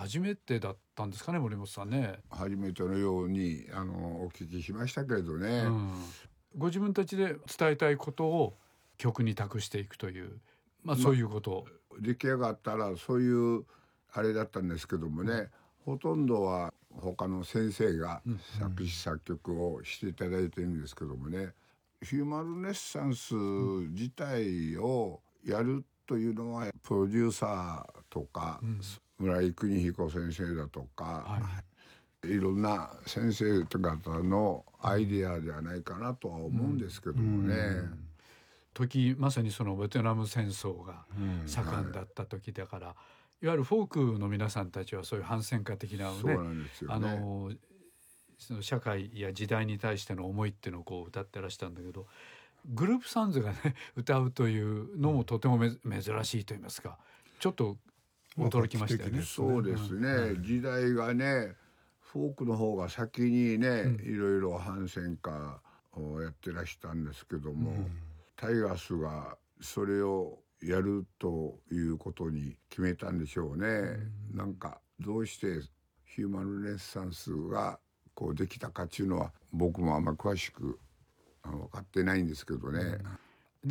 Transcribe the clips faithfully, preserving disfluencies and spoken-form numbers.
初めてだったんですかね、森本さんね。 初めてのようにあのお聞きしましたけれどね、 うん、ご自分たちで伝えたいことを曲に託していくという、まあ、そういうこと、 まあ、出来上がったらそういうあれだったんですけどもね、うん、ほとんどは他の先生が作詞作曲をしていただいてるんですけどもね、ヒューマンルネッサンス自体をやるというのはプロデューサーとか、うん、村井邦彦先生だとか、はい、いろんな先生方のアイデアではないかなとは思うんですけどもね、うんうん、 時まさにそのベトナム戦争が盛んだった時だから、うん、はい、いわゆるフォークの皆さんたちはそういう反戦歌的なのね、 そうなんですよね、 あのその社会や時代に対しての思いっていうのをこう歌ってらしたんだけど、グループサウンズがね歌うというのもとてもめ、うん、珍しいと言いますか、ちょっと驚きましたよね。 そうですね、うん、時代がねフォークの方が先にね、うん、いろいろ反戦歌をやってらしたんですけども、うん、タイガースがそれをやるということに決めたんでしょうね、うん、なんかどうしてヒューマンルネッサンスがこうできたかっていうのは僕もあんまり詳しく分かってないんですけどね、うん、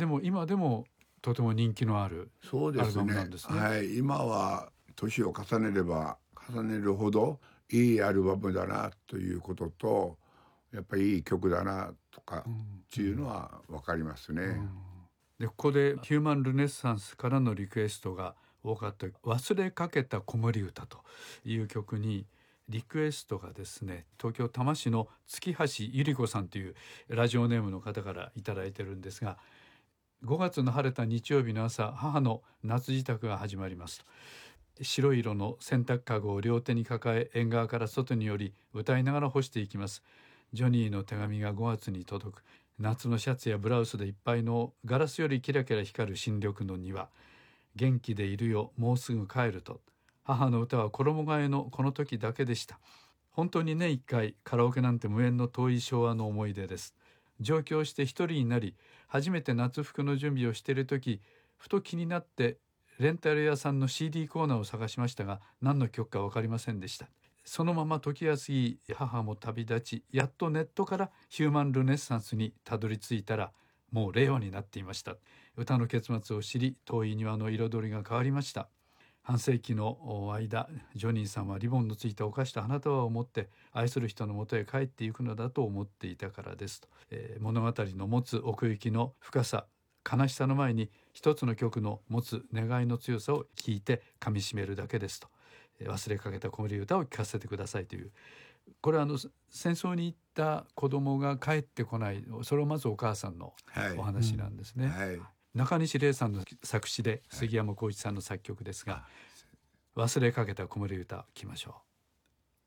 でも今でもとても人気のあるアルバムなんですね。 はい、今は年を重ねれば重ねるほどいいアルバムだなということと、やっぱりいい曲だなとかっていうのは分かりますね、うんうん、 でここでヒューマンルネッサンスからのリクエストが多かった忘れかけた子守歌という曲にリクエストがですね、東京多摩市の月橋ゆり子さんというラジオネームの方からいただいてるんですが、ごがつの晴れた日曜日の朝、母の夏支度が始まります。白い色の洗濯かごを両手に抱え、縁側から外に寄り歌いながら干していきます。ジョニーの手紙がごがつに届く。夏のシャツやブラウスでいっぱいのガラスよりキラキラ光る新緑の庭。元気でいるよ、もうすぐ帰ると。母の歌は衣替えのこの時だけでした。本当に年一回カラオケなんて無縁の遠い昭和の思い出です。上京して一人になり初めて夏服の準備をしている時、ふと気になってレンタル屋さんの シーディー コーナーを探しましたが、何の曲か分かりませんでした。そのまま時が過ぎ、母も旅立ち、やっとネットからヒューマンルネッサンスにたどり着いたらもう令和になっていました。歌の結末を知り、遠い庭の彩りが変わりました。半世紀の間、ジョニーさんはリボンのついたお菓子と花束を持って愛する人のもとへ帰っていくのだと思っていたからですと、えー、物語の持つ奥行きの深さ、悲しさの前に一つの曲の持つ願いの強さを聞いて噛みしめるだけですと、えー、忘れかけた子守歌を聞かせてくださいという、これはあの戦争に行った子供が帰ってこない、それをまずお母さんのお話なんですね、はい、うん、はい、中西礼さんの作詞で杉山浩一さんの作曲ですが、はい、忘れかけた子守歌を聴きましょう。